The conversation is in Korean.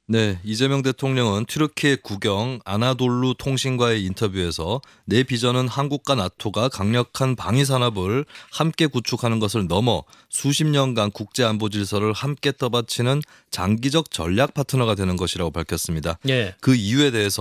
네, 이재명 대통령은 튀르키예 국영 아나돌루 통신과의 인터뷰에서 내 비전은 한국과 나토가 강력한 방위 산업을 함께 구축하는 것을 넘어 수십 년간 국제 안보 질서를 함께 떠받치는 장기적 전략 파트너가 되는 것이라고 밝혔습니다. 예. 그 이유에 대해서